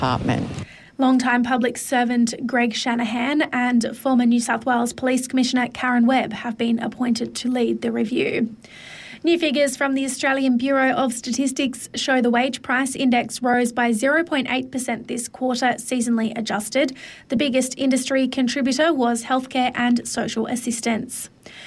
Department. Longtime public servant Greg Shanahan and former New South Wales Police Commissioner Karen Webb have been appointed to lead the review. New figures from the Australian Bureau of Statistics show the wage price index rose by 0.8% this quarter, seasonally adjusted. The biggest industry contributor was healthcare and social assistance.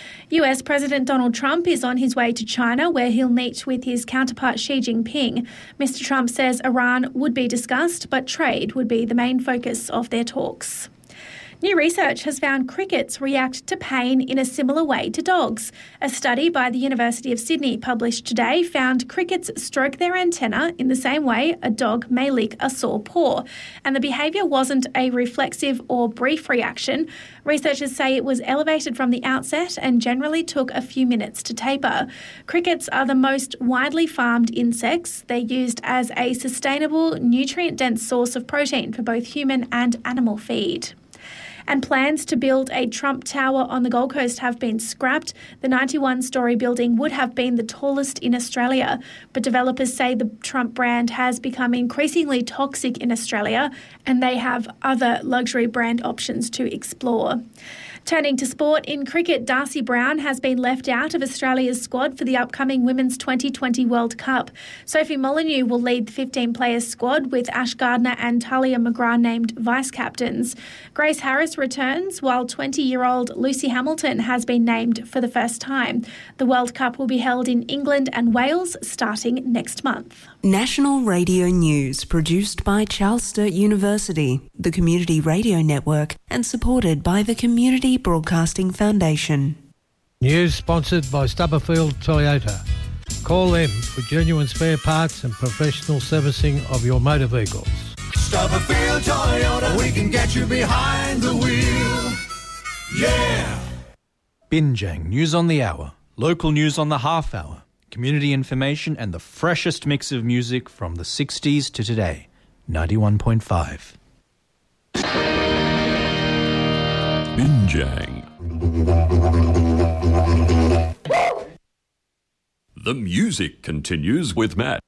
US President Donald Trump is on his way to China, where he'll meet with his counterpart Xi Jinping. Mr. Trump says Iran would be discussed, but trade would be the main focus of their talks. New research has found crickets react to pain in a similar way to dogs. A study by the University of Sydney published today found crickets stroke their antenna in the same way a dog may lick a sore paw. And the behaviour wasn't a reflexive or brief reaction. Researchers say it was elevated from the outset and generally took a few minutes to taper. Crickets are the most widely farmed insects. They're used as a sustainable, nutrient-dense source of protein for both human and animal feed. And plans to build a Trump Tower on the Gold Coast have been scrapped. The 91-storey building would have been the tallest in Australia, but developers say the Trump brand has become increasingly toxic in Australia and they have other luxury brand options to explore. Turning to sport, in cricket, Darcy Brown has been left out of Australia's squad for the upcoming Women's 2020 World Cup. Sophie Molyneux will lead the 15-player squad with Ash Gardner and Talia McGrath named vice-captains. Grace Harris returns, while 20-year-old Lucy Hamilton has been named for the first time. The World Cup will be held in England and Wales starting next month. National Radio News, produced by Charles Sturt University, the Community Radio Network, and supported by the Community Broadcasting Foundation. News sponsored by Stubberfield Toyota. Call them for genuine spare parts and professional servicing of your motor vehicles. Stubberfield Toyota, we can get you behind the wheel. Yeah! Binjang, news on the hour, local news on the half hour, community information and the freshest mix of music from the 60s to today. 91.5. Binjang. The music continues with Matt.